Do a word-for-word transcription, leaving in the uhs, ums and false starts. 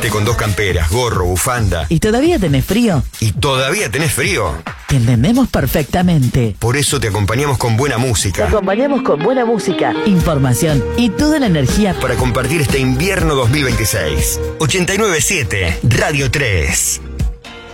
Te con dos camperas, gorro, bufanda. ¿Y todavía tenés frío? ¿Y todavía tenés frío? Te entendemos perfectamente. Por eso te acompañamos con buena música. Te acompañamos con buena música, información y toda la energía para compartir este invierno dos mil veintiséis. ochenta y nueve punto siete Radio tres.